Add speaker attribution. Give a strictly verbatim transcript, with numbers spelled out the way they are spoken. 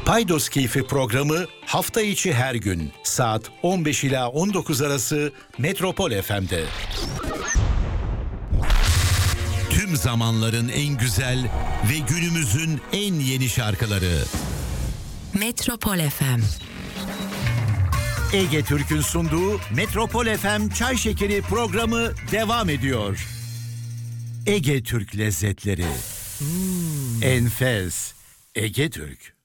Speaker 1: Paydos Keyfi programı hafta içi her gün saat on beş ila on dokuz arası Metropol F M'de. Tüm zamanların en güzel ve günümüzün en yeni şarkıları.
Speaker 2: Metropol F M.
Speaker 1: Ege Türk'ün sunduğu Metropol F M Çay Şekeri programı devam ediyor. Ege Türk lezzetleri. Hmm. Enfes. Ege Türk.